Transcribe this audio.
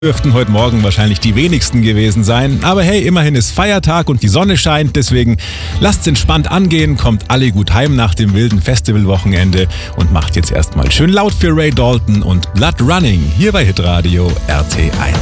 Dürften heute Morgen wahrscheinlich die wenigsten gewesen sein. Aber hey, immerhin ist Feiertag und die Sonne scheint. Deswegen lasst's entspannt angehen, kommt alle gut heim nach dem wilden Festivalwochenende und macht jetzt erstmal schön laut für Ray Dalton und Blood Running hier bei Hitradio RT1.